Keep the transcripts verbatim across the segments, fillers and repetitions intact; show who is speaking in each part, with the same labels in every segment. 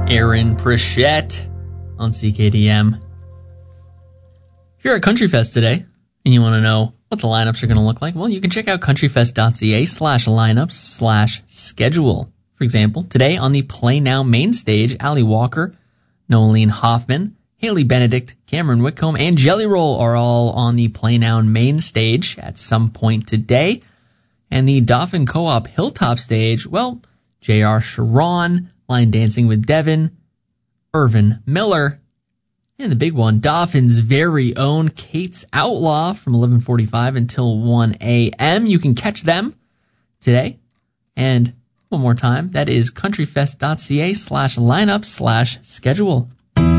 Speaker 1: Aaron Pritchett on C K D M. If you're at Country Fest today and you want to know what the lineups are going to look like, well, you can check out countryfest.ca slash lineups slash schedule. For example, today on the Play Now main stage, Ali Walker, Nolene Hoffman, Haley Benedict, Cameron Whitcomb, and Jelly Roll are all on the Play Now main stage at some point today. And the Dauphin Co-op Hilltop stage, well, J R. Sharon, Line Dancing with Devin, Irvin Miller, and the big one, Dauphin's very own Kate's Outlaw from eleven forty-five until one a.m. You can catch them today. And one more time, that is countryfest.ca slash lineup slash schedule.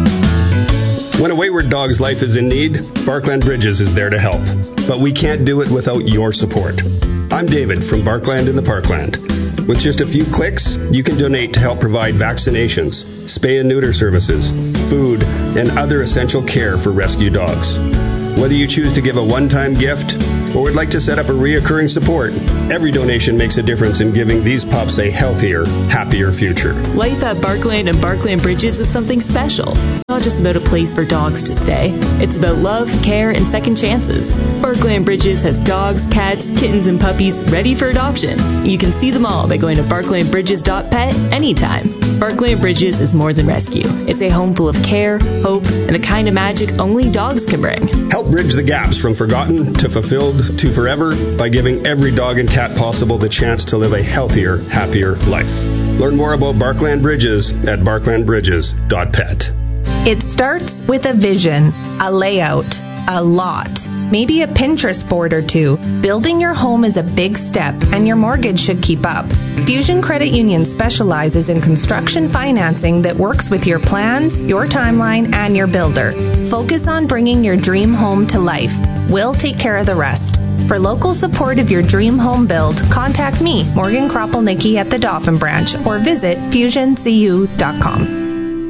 Speaker 2: When a wayward dog's life is in need, Barkland Bridges is there to help. But we can't do it without your support. I'm David from Barkland in the Parkland. With just a few clicks, you can donate to help provide vaccinations, spay and neuter services, food, and other essential care for rescue dogs. Whether you choose to give a one-time gift or would like to set up a reoccurring support, every donation makes a difference in giving these pups a healthier, happier future.
Speaker 3: Life at Barkland and Barkland Bridges is something special. It's not just about a place for dogs to stay. It's about love, care, and second chances. Barkland Bridges has dogs, cats, kittens, and puppies ready for adoption. You can see them all by going to barkland bridges dot pet anytime. Barkland Bridges is more than rescue. It's a home full of care, hope, and the kind of magic only dogs can bring.
Speaker 2: Help bridge the gaps from forgotten to fulfilled to forever by giving every dog and cat possible the chance to live a healthier, happier life. Learn more about Barkland Bridges at barkland bridges dot pet.
Speaker 4: It starts with a vision, a layout, a lot, maybe a Pinterest board or two. Building your home is a big step, and your mortgage should keep up. Fusion Credit Union specializes in construction financing that works with your plans, your timeline, and your builder. Focus on bringing your dream home to life. We'll take care of the rest. For local support of your dream home build, contact me, Morgan Kropelnicki, at the Dauphin branch, or visit fusion c u dot com.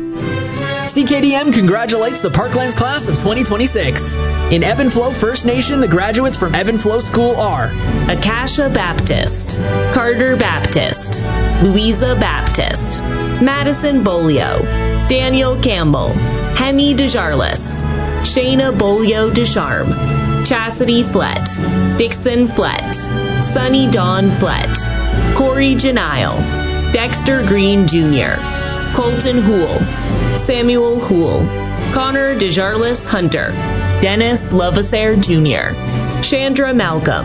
Speaker 1: C K D M congratulates the Parklands class of twenty twenty-six. In Ebb and Flow First Nation, the graduates from Ebb and Flow School are
Speaker 3: Akasha Baptist, Carter Baptist, Louisa Baptist, Madison Bolio, Daniel Campbell, Hemi DeJarlis, Shayna Bolio Descharme, Chastity Flett, Dixon Flett, Sunny Dawn Flett, Corey Janile, Dexter Green Junior, Colton Houle, Samuel Houle, Connor DeJarlis Hunter, Dennis Lovasair Junior, Chandra Malcolm,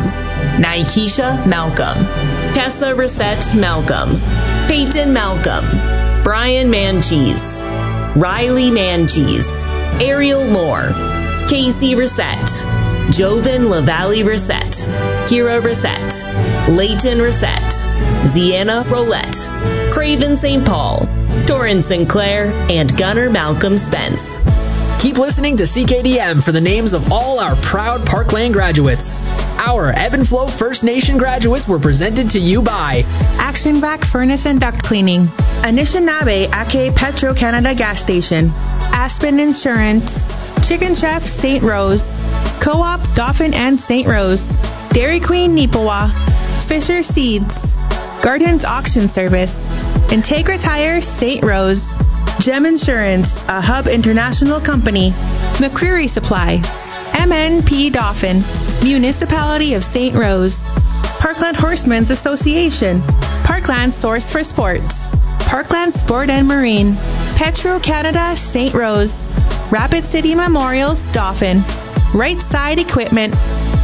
Speaker 3: Nikesha Malcolm, Tessa Reset Malcolm, Peyton Malcolm, Brian Mancheese, Riley Mancheese, Ariel Moore, Casey Reset, Jovan LaValle Reset, Kira Reset, Leighton Reset, Ziana Roulette, Craven Saint Paul, Torrin Sinclair, and Gunnar Malcolm Spence.
Speaker 1: Keep listening to C K D M for the names of all our proud Parkland graduates. Our Ebb and Flow First Nation graduates were presented to you by
Speaker 5: Action Vac Furnace and Duct Cleaning, Anishinaabe Ake Petro Canada Gas Station, Aspen Insurance, Chicken Chef Saint Rose, Co-op Dauphin and Saint Rose, Dairy Queen Nipawa, Fisher Seeds, Gardens Auction Service, Integra Tire Saint Rose, Gem Insurance, a Hub International Company, McCreary Supply, M N P Dauphin, Municipality of Saint Rose, Parkland Horsemen's Association, Parkland Source for Sports, Parkland Sport and Marine, Petro Canada Saint Rose, Rapid City Memorials Dauphin, Right Side Equipment,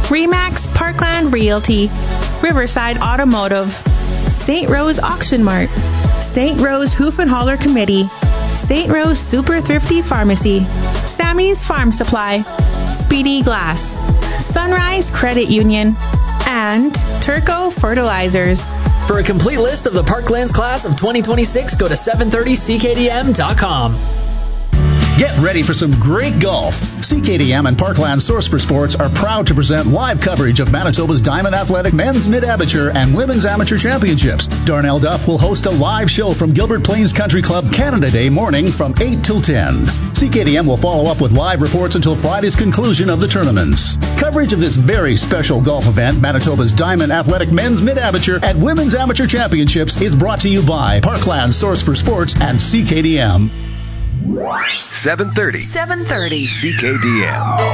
Speaker 5: Remax Parkland Realty, Riverside Automotive, Saint Rose Auction Mart, Saint Rose Hoof and Holler Committee, Saint Rose Super Thrifty Pharmacy, Sammy's Farm Supply, Speedy Glass, Sunrise Credit Union, and Turco Fertilizers.
Speaker 1: For a complete list of the Parklands class of twenty twenty-six, go to seven thirty c k d m dot com.
Speaker 6: Get ready for some great golf. C K D M and Parkland Source for Sports are proud to present live coverage of Manitoba's Diamond Athletic Men's Mid-Amateur and Women's Amateur Championships. Darnell Duff will host a live show from Gilbert Plains Country Club Canada Day morning from eight till ten. C K D M will follow up with live reports until Friday's conclusion of the tournaments. Coverage of this very special golf event, Manitoba's Diamond Athletic Men's Mid-Amateur and Women's Amateur Championships, is brought to you by Parkland Source for Sports and C K D M.
Speaker 7: seven thirty.
Speaker 8: seven thirty.
Speaker 7: C K D M.